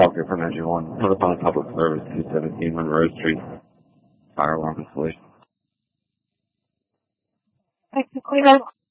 Walker from Engine 1. Telephone Public Service 217 Monroe Street. Fire alarm installation. Thanks for calling.